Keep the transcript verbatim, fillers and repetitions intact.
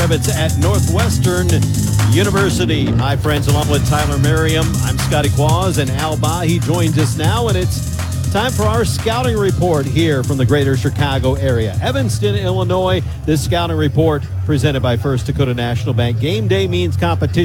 Kravitz at Northwestern University. Hi, friends, along with Tyler Merriam, I'm Scotty Quaz, and Al Bahi joins us now, and it's time for our scouting report here from the greater Chicago area. Evanston, Illinois, this scouting report presented by First Dakota National Bank. Game day means competition.